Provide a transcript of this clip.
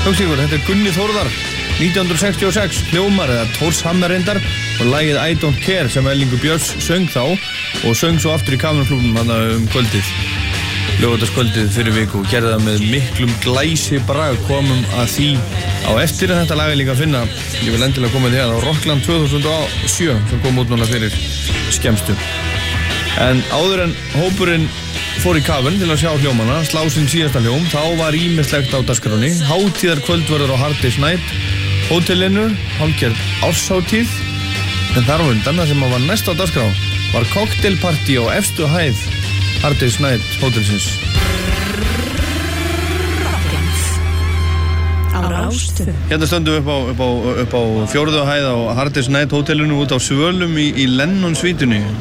Hljómsveikur, þetta Gunni Þórðar 1966, hljómar eða Tórshammer reyndar og lagið I Don't Care sem Erlingur Björns söng þá og söng svo aftur í Kamerunklúbbnum hann kvöldið, laugardagskvöldið fyrir viku og gerði það með miklum glæsi brag. Komum að því á eftir en þetta lag líka að finna, ég vil endilega koma því að á Rockland 2007 sem kom út núna fyrir skemmstu. En áður en hópurinn fór í kafinn til að sjá hljómana, slá sinn síðasta hljóm, þá var ýmislegt á dagskránni. Hátíðar kvöldverður á Hard Day's Night hótelinu, hálfgerð árshátíð, en þar á undan það sem var næst á dagskrá var cocktailparty á efstu hæð Hard Day's Night hótelsins. Hérna stöndum við upp á fjórðu hæð á Hard Day's Night hótelinu út á Svölum í Lennon-svítinu.